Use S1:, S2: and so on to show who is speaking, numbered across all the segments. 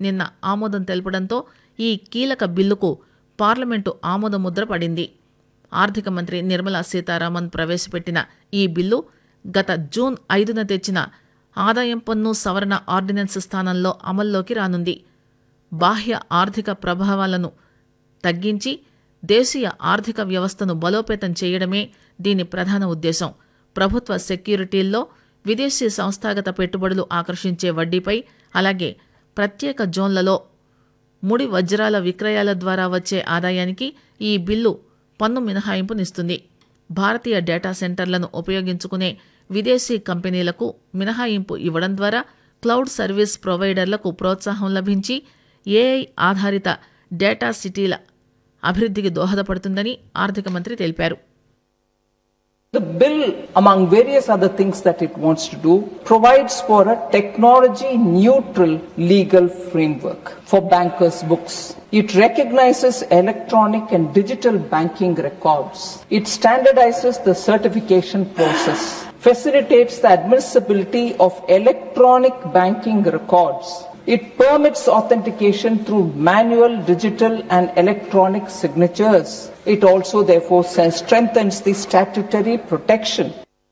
S1: నిన్న ఆమోదం తెలపడంతో ఈ కీలక బిల్లుకు పార్లమెంటు ఆమోదముద్ర పడింది. ఆర్థిక మంత్రి నిర్మలా సీతారామన్ ప్రవేశపెట్టిన ఈ బిల్లు గత జూన్ 5న తెచ్చిన ఆదాయం పన్ను సవరణ ఆర్డినెన్స్ స్థానంలో అమల్లోకి రానుంది. బాహ్య ఆర్థిక ప్రభావాలను తగ్గించి దేశీయ ఆర్థిక వ్యవస్థను బలోపేతం చేయడమే దీని ప్రధాన ఉద్దేశం. ప్రభుత్వ సెక్యూరిటీల్లో విదేశీ సంస్థాగత పెట్టుబడులు ఆకర్షించే వడ్డీపై, అలాగే ప్రత్యేక జోన్లలో ముడి వజ్రాల విక్రయాల ద్వారా వచ్చే ఆదాయానికి ఈ బిల్లు పన్ను మినహాయింపునిస్తుంది. భారతీయ డేటా సెంటర్లను ఉపయోగించుకునే విదేశీ కంపెనీలకు మినహాయింపు ఇవ్వడం ద్వారా క్లౌడ్ సర్వీస్ ప్రొవైడర్లకు ప్రోత్సాహం లభించి ఏఐ ఆధారిత డేటా సిటీల అభివృద్ధికి దోహదపడుతుందని ఆర్థిక మంత్రి తెలిపారు.
S2: The bill, among various other things that it wants to do, provides for a technology-neutral legal framework for bankers' books. It recognizes electronic and digital banking records. It standardizes the certification process, facilitates the admissibility of electronic banking records. It permits authentication through manual, digital and electronic signatures. It also therefore strengthens the statutory protection.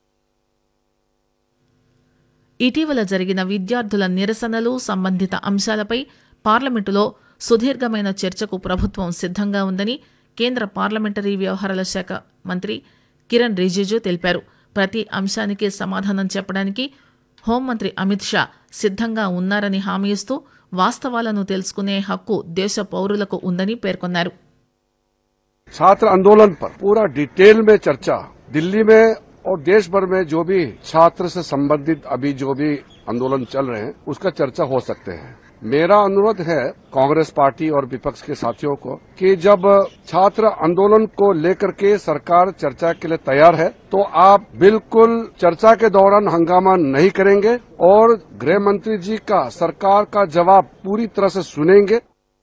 S1: ఇటీవల జరిగిన విద్యార్థుల నిరసనలు సంబంధిత అంశాలపై పార్లమెంటులో సుదీర్ఘమైన చర్చకు ప్రభుత్వం సిద్ధంగా ఉందని కేంద్ర పార్లమెంటరీ వ్యవహారాల శాఖ మంత్రి కిరణ్ రిజిజు తెలిపారు. ప్రతి అంశానికి సమాధానం చెప్పడానికి హోంమంత్రి అమిత్ షా సిద్ధంగా ఉన్నారని హామీ ఇస్తూ వాస్తవాలను తెలుసుకునే హక్కు దేశ పౌరులకు ఉందని పేర్కొన్నారు.
S3: छात्र आंदोलन पर पूरा डिटेल में चर्चा दिल्ली में और देश भर में जो भी छात्र से संबंधित अभी जो भी आंदोलन चल रहे हैं उसका चर्चा हो सकते हैं. मेरा अनुरोध है कांग्रेस पार्टी और विपक्ष के साथियों को कि जब छात्र आंदोलन को लेकर के सरकार चर्चा के लिए तैयार है तो आप बिल्कुल चर्चा के दौरान हंगामा नहीं करेंगे और गृह मंत्री जी का सरकार का जवाब पूरी तरह से सुनेंगे.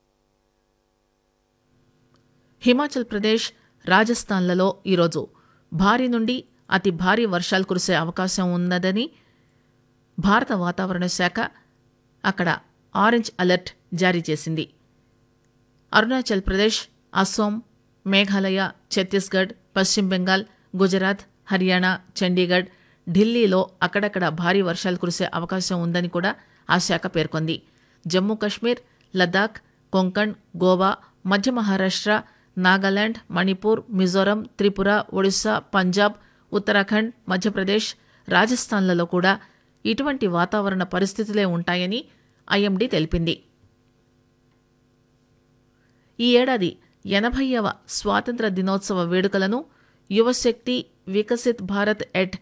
S1: హిమాచల్ ప్రదేశ్, రాజస్థాన్లలో ఈరోజు భారీ నుండి అతి భారీ వర్షాలు కురిసే అవకాశం ఉన్నదని భారత వాతావరణ శాఖ అక్కడ ఆరెంజ్ అలర్ట్ జారీ చేసింది. అరుణాచల్ ప్రదేశ్, అస్సోం, మేఘాలయ, ఛత్తీస్గఢ్, పశ్చిమ బెంగాల్, గుజరాత్, హర్యానా, చండీగఢ్, ఢిల్లీలో అక్కడక్కడ భారీ వర్షాలు కురిసే అవకాశం ఉందని కూడా ఆ శాఖ పేర్కొంది. జమ్మూ కశ్మీర్, లద్దాఖ్, కొంకణ్, గోవా, మధ్య మహారాష్ట్ర, నాగాలాండ్, మణిపూర్, మిజోరం, త్రిపుర, ఒడిశా, పంజాబ్, ఉత్తరాఖండ్, మధ్యప్రదేశ్, రాజస్థాన్లలో కూడా ఇటువంటి వాతావరణ పరిస్థితులే ఉంటాయని ఐఎండీ తెలిపింది. ఈ ఏడాది 80వ స్వాతంత్ర దినోత్సవ వేడుకలను యువశక్తి వికసిత్ భారత్ ఎట్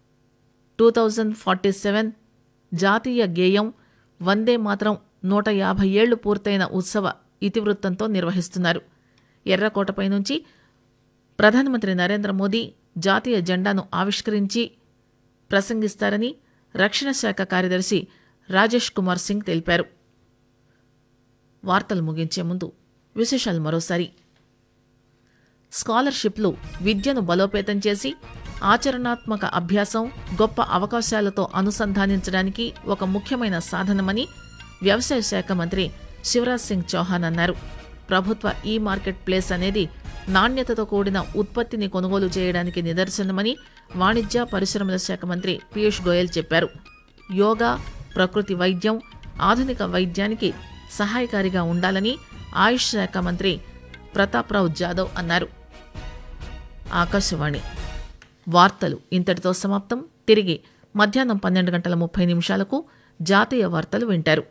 S1: 2047 జాతీయ గేయం వందే మాత్రం 150 ఏళ్లు పూర్తయిన ఉత్సవ ఇతివృత్తంతో నిర్వహిస్తున్నారు. ఎర్రకోటపై నుంచి ప్రధానమంత్రి నరేంద్ర మోదీ జాతీయ జెండాను ఆవిష్కరించి ప్రసంగిస్తారని రక్షణ శాఖ కార్యదర్శి రాజేష్ కుమార్ సింగ్ తెలిపారు. వార్తలు ముగించే ముందు విశేషాలు మరోసారి. స్కాలర్షిప్లు విద్యను బలోపేతం చేసి ఆచరణాత్మక అభ్యాసం, గొప్ప అవకాశాలతో అనుసంధానించడానికి ఒక ముఖ్యమైన సాధనమని వ్యవసాయ శాఖ మంత్రి శివరాజ్ సింగ్ చౌహాన్ అన్నారు. ప్రభుత్వ ఈ మార్కెట్ ప్లేస్ అనేది నాణ్యతతో కూడిన ఉత్పత్తిని కొనుగోలు చేయడానికి నిదర్శనమని వాణిజ్య పరిశ్రమల శాఖ మంత్రి పీయూష్ గోయల్ చెప్పారు. యోగా, ప్రకృతి వైద్యం ఆధునిక వైద్యానికి సహాయకారిగా ఉండాలని ఆయుష్ శాఖ మంత్రి ప్రతాప్రావు జాదవ్ అన్నారు. ఆకాశవాణి వార్తలు ఇంతటితో సమాప్తం. తిరిగి మధ్యాహ్నం 12:30 జాతీయ వార్తలు వింటారు.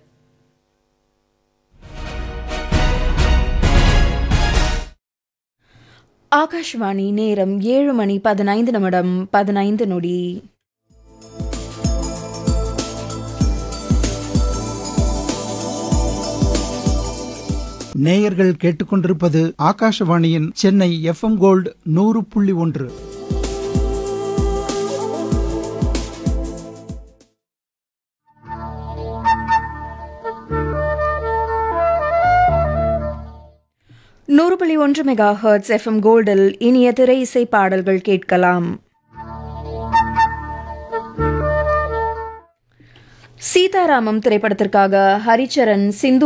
S4: ஆகாஷ்வாணி நேரம் 7:15
S5: நேயர்கள் கேட்டுக்கொண்டிருப்பது ஆகாஷவாணியின் Chennai FM gold 100.1.
S4: MHz FM கோல்டில் இனிய திரை இசை பாடல்கள் கேட்கலாம். சீதாராமம் திரைப்படத்திற்காக ஹரிச்சரன், சிந்து